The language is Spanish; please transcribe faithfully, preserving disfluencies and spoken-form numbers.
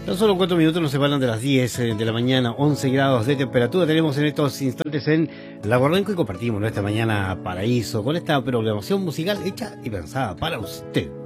Tan solo cuatro minutos nos separan de las diez de la mañana, once grados de temperatura tenemos en estos instantes en Laguarrenco y compartimos nuestra mañana paraíso con esta programación musical hecha y pensada para usted.